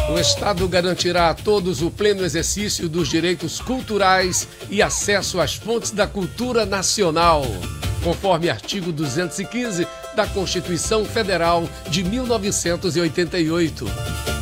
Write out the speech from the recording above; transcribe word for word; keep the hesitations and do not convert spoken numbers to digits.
O Estado garantirá a todos o pleno exercício dos direitos culturais e acesso às fontes da cultura nacional, conforme artigo duzentos e quinze da Constituição Federal de mil novecentos e oitenta e oito.